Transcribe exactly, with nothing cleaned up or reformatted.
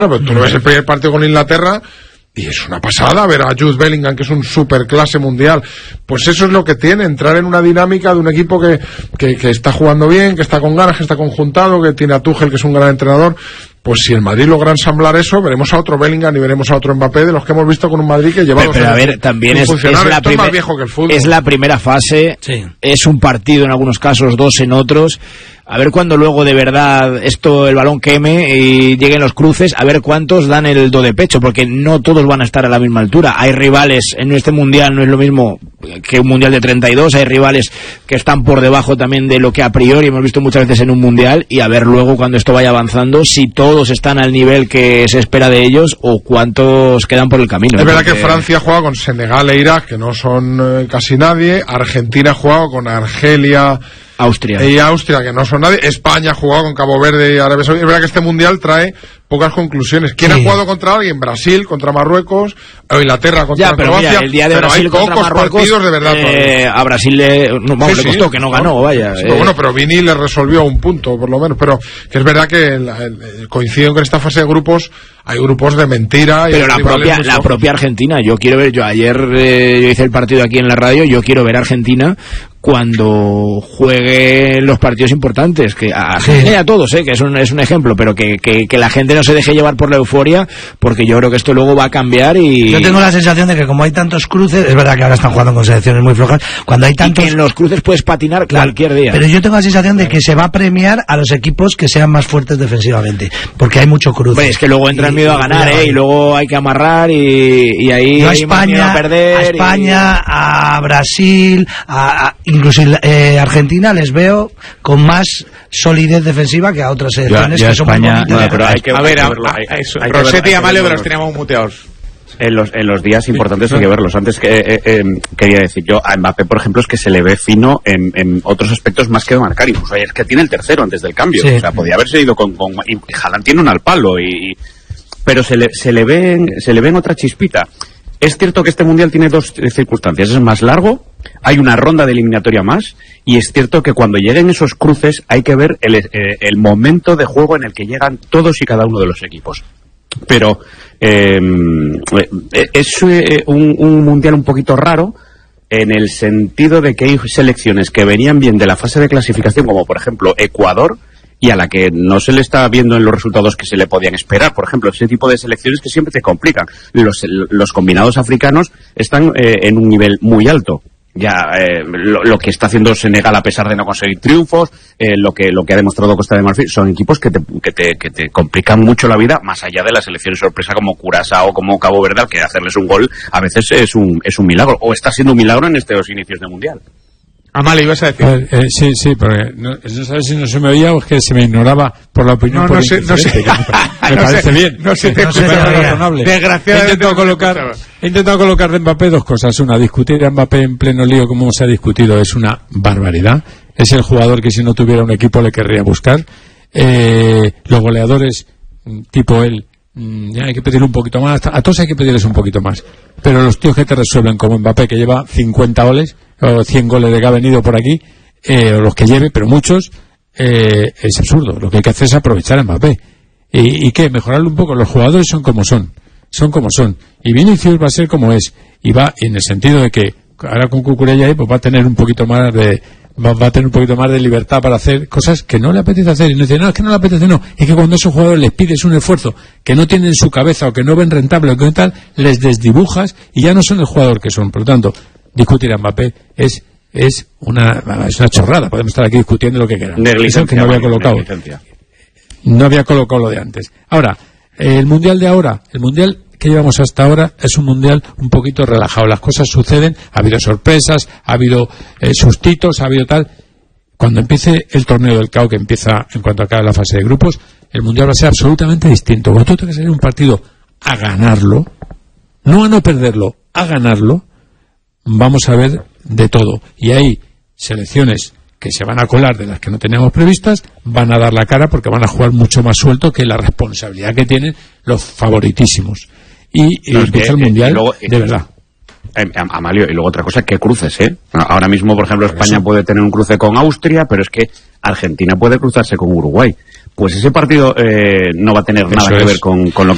pero tú lo ves el primer partido con Inglaterra y es una pasada ver a Jude Bellingham, que es un superclase mundial. Pues eso es lo que tiene, entrar en una dinámica de un equipo que, que, que está jugando bien, que está con ganas, que está conjuntado, que tiene a Tuchel, que es un gran entrenador. Pues si el Madrid logra ensamblar eso, veremos a otro Bellingham y veremos a otro Mbappé de los que hemos visto con un Madrid que lleva... Pero, pero a ver, también es, es, la primer, más viejo que el fútbol. Es la primera fase, sí. Es un partido en algunos casos, dos en otros. A ver cuando luego de verdad esto, el balón queme y lleguen los cruces, a ver cuántos dan el do de pecho, porque no todos van a estar a la misma altura. Hay rivales, en este mundial no es lo mismo que un mundial de treinta y dos, hay rivales que están por debajo también de lo que a priori hemos visto muchas veces en un mundial, y a ver luego cuando esto vaya avanzando si todos están al nivel que se espera de ellos o cuántos quedan por el camino. Es verdad que Francia juega con Senegal e Irak, que no son eh, casi nadie. Argentina ha jugado con Argelia, Austria y Austria, que no son nadie. España ha jugado con Cabo Verde y Arabia Saudí. Es verdad que este mundial trae pocas conclusiones. ¿Quién sí. ha jugado contra alguien? Brasil contra Marruecos, o Inglaterra contra ya, pero Croacia. Mira, el día de pero Brasil hay contra pocos Marruecos, partidos de verdad. Eh, a Brasil le, no, vamos, sí, le costó, sí, que no ganó, no, vaya. Sí, eh. pero bueno, pero Vini le resolvió un punto, por lo menos. Pero que es verdad que el, el, el, coincido que en esta fase de grupos hay grupos de mentira. Pero y la propia, la propia Argentina, yo quiero ver, yo ayer eh, yo hice el partido aquí en la radio, yo quiero ver a Argentina cuando juegue los partidos importantes, que a, sí. a todos, eh, que es un, es un ejemplo, pero que, que, que la gente no se deje llevar por la euforia, porque yo creo que esto luego va a cambiar. Y yo tengo la sensación de que como hay tantos cruces, es verdad que ahora están jugando con selecciones muy flojas, cuando hay tantos... Y que en los cruces puedes patinar claro, cualquier día. Pero yo tengo la sensación de que se va a premiar a los equipos que sean más fuertes defensivamente, porque hay mucho cruce. Bueno, es que luego entra el miedo a ganar, eh, y luego hay que amarrar, y, y ahí yo a hay España, miedo a perder. A España, y... a Brasil, a... a incluso eh, Argentina les veo con más solidez defensiva que a otras selecciones yo, yo que son España, muy no, pero hay que, a ver, a, verlo, a, hay, eso, hay Rossetti ver, y Amalio que los teníamos muteados. En los, en los días importantes hay que verlos. Antes que eh, eh, quería decir yo a Mbappé, por ejemplo, es que se le ve fino en, en otros aspectos más que de marcar. Incluso es que tiene el tercero antes del cambio. Sí. O sea, podía haberse ido con, con y Haaland tiene un al palo y, y pero se le se le ven se le ven otra chispita. Es cierto que este mundial tiene dos circunstancias. Es más largo, hay una ronda de eliminatoria más, y es cierto que cuando lleguen esos cruces hay que ver el, eh, el momento de juego en el que llegan todos y cada uno de los equipos. Pero eh, es eh, un, un mundial un poquito raro, en el sentido de que hay selecciones que venían bien de la fase de clasificación, como por ejemplo Ecuador, y a la que no se le está viendo en los resultados que se le podían esperar. Por ejemplo, ese tipo de selecciones que siempre te complican. Los, los combinados africanos están eh, en un nivel muy alto. Ya eh, lo, lo que está haciendo Senegal a pesar de no conseguir triunfos, eh, lo que lo que ha demostrado Costa de Marfil, son equipos que te, que te que te complican mucho la vida, más allá de las selecciones sorpresa como Curazao o como Cabo Verde, que hacerles un gol a veces es un es un milagro, o está siendo un milagro en estos inicios de mundial. Amalio, ibas a decir. Eh, eh, sí, sí, porque no, no sabes si no se me oía o es que se me ignoraba por la opinión. No, por no sé, no sé. Me, me no parece sé, bien. No sé, no sé, razonable. Desgraciadamente. He intentado colocar, he intentado colocar de Mbappé dos cosas. Una, discutir a Mbappé en pleno lío como se ha discutido es una barbaridad. Es el jugador que si no tuviera un equipo le querría buscar. Eh, los goleadores tipo él, ya hay que pedirle un poquito más. A todos hay que pedirles un poquito más. Pero los tíos que te resuelven como Mbappé, que lleva cincuenta goles o cien goles de que ha venido por aquí, eh, o los que lleve, pero muchos, eh, es absurdo. Lo que hay que hacer es aprovechar a Mbappé. ¿Y, y qué? Mejorarlo un poco. Los jugadores son como son. Son como son. Y Vinicius va a ser como es. Y va en el sentido de que ahora con Cucurella ahí, pues va a tener un poquito más de... Va, va a tener un poquito más de libertad para hacer cosas que no le apetece hacer. Y no dice, no, es que no le apetece, no. Es que cuando a esos jugadores les pides un esfuerzo que no tienen en su cabeza o que no ven rentable o que no tal, les desdibujas y ya no son el jugador que son. Por lo tanto, discutir a Mbappé es... es una es una chorrada. Podemos estar aquí discutiendo lo que queramos. Eso que no había colocado no había colocado lo de antes. Ahora, el mundial de ahora, el mundial que llevamos hasta ahora es un mundial un poquito relajado. Las cosas suceden, ha habido sorpresas, ha habido eh, sustitos, ha habido tal. Cuando empiece el torneo del C A O, que empieza en cuanto acabe la fase de grupos, el mundial va a ser absolutamente distinto. Cuando tú tengas que salir un partido a ganarlo, no a no perderlo, a ganarlo, vamos a ver de todo. Y hay selecciones que se van a colar de las que no teníamos previstas, van a dar la cara porque van a jugar mucho más suelto que la responsabilidad que tienen los favoritísimos. Y, y no, empieza que, el mundial luego, de verdad. Eh, Amalio, y luego otra cosa, que cruces, ¿eh? Ahora mismo, por ejemplo, por España eso. puede tener un cruce con Austria, pero es que Argentina puede cruzarse con Uruguay. Pues ese partido eh, no va a tener eso nada es. que ver con, con lo que